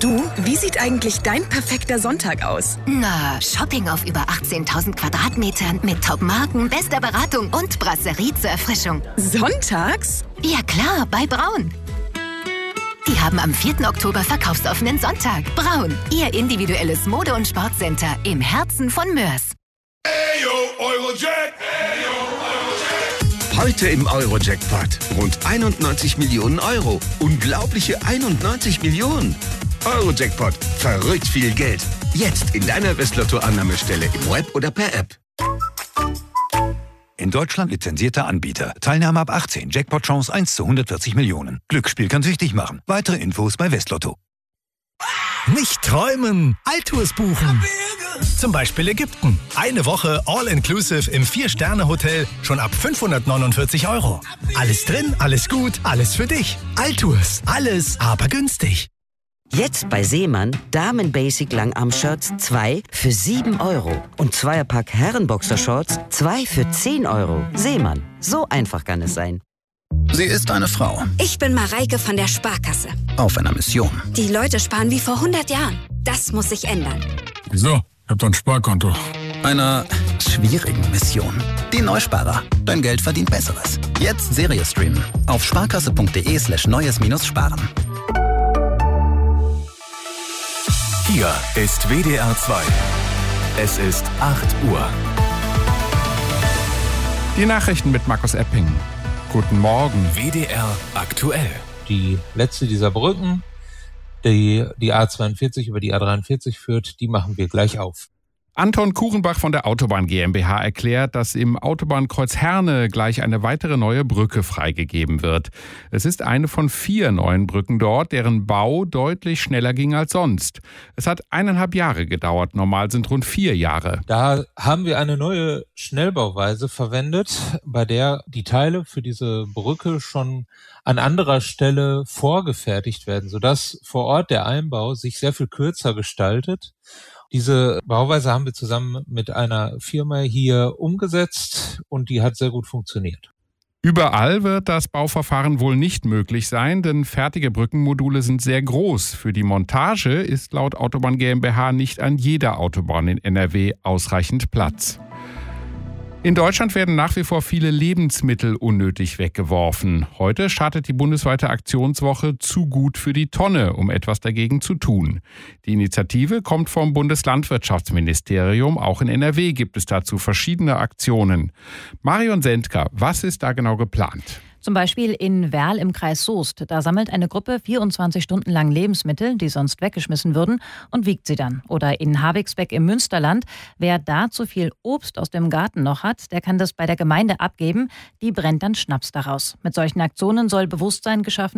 Du, wie sieht eigentlich dein perfekter Sonntag aus? Na, Shopping auf über 18.000 Quadratmetern mit Top-Marken, bester Beratung und Brasserie zur Erfrischung. Sonntags? Ja klar, bei Braun. Die haben am 4. Oktober verkaufsoffenen Sonntag. Braun, ihr individuelles Mode- und Sportcenter im Herzen von Mörs. Ayo, Eurojack! Ayo, Eurojack! Heute im Eurojackpot. Rund 91 Millionen Euro. Unglaubliche 91 Millionen. Eurojackpot. Verrückt viel Geld. Jetzt in deiner Westlotto-Annahmestelle im Web oder per App. In Deutschland lizenzierter Anbieter. Teilnahme ab 18. Jackpot-Chance 1 zu 140 Millionen. Glücksspiel kann süchtig machen. Weitere Infos bei Westlotto. Nicht träumen, Altours buchen. Zum Beispiel Ägypten. Eine Woche All-Inclusive im 4-Sterne-Hotel schon ab 549 €. Alles drin, alles gut, alles für dich. Altours. Alles, aber günstig. Jetzt bei Seemann Damen-Basic Langarm-Shirts 2 für 7 € und Zweierpack Herrenboxershorts 2 für 10 €. Seemann, so einfach kann es sein. Sie ist eine Frau. Ich bin Mareike von der Sparkasse. Auf einer Mission. Die Leute sparen wie vor 100 Jahren. Das muss sich ändern. Wieso? Ich hab doch ein Sparkonto. Einer schwierigen Mission. Die Neusparer. Dein Geld verdient Besseres. Jetzt Serie streamen. Auf sparkasse.de/neues-sparen. Hier ist WDR 2. Es ist 8 Uhr. Die Nachrichten mit Markus Epping. Guten Morgen. WDR aktuell. Die letzte dieser Brücken, die A42 über die A43 führt, die machen wir gleich auf. Anton Kuchenbach von der Autobahn GmbH erklärt, dass im Autobahnkreuz Herne gleich eine weitere neue Brücke freigegeben wird. Es ist eine von 4 neuen Brücken dort, deren Bau deutlich schneller ging als sonst. Es hat 1,5 Jahre gedauert, normal sind rund 4 Jahre. Da haben wir eine neue Schnellbauweise verwendet, bei der die Teile für diese Brücke schon an anderer Stelle vorgefertigt werden, sodass vor Ort der Einbau sich sehr viel kürzer gestaltet. Diese Bauweise haben wir zusammen mit einer Firma hier umgesetzt und die hat sehr gut funktioniert. Überall wird das Bauverfahren wohl nicht möglich sein, denn fertige Brückenmodule sind sehr groß. Für die Montage ist laut Autobahn GmbH nicht an jeder Autobahn in NRW ausreichend Platz. In Deutschland werden nach wie vor viele Lebensmittel unnötig weggeworfen. Heute startet die bundesweite Aktionswoche Zu gut für die Tonne, um etwas dagegen zu tun. Die Initiative kommt vom Bundeslandwirtschaftsministerium. Auch in NRW gibt es dazu verschiedene Aktionen. Marion Sendker, was ist da genau geplant? Zum Beispiel in Werl im Kreis Soest. Da sammelt eine Gruppe 24 Stunden lang Lebensmittel, die sonst weggeschmissen würden, und wiegt sie dann. Oder in Habixbeck im Münsterland. Wer da zu viel Obst aus dem Garten noch hat, der kann das bei der Gemeinde abgeben. Die brennt dann Schnaps daraus. Mit solchen Aktionen soll Bewusstsein geschaffen